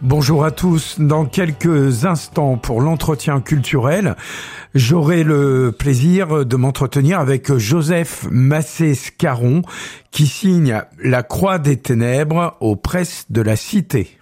Bonjour à tous. Dans quelques instants, pour l'entretien culturel, j'aurai le plaisir de m'entretenir avec Joseph Massé-Scarron, qui signe La Croix des Ténèbres aux Presses de la Cité.